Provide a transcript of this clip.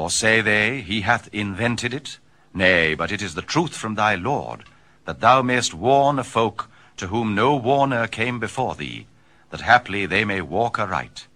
Or say they, he hath invented it? Nay, but it is the truth from thy Lord, that thou mayst warn a folk to whom no warner came before thee, that haply they may walk aright.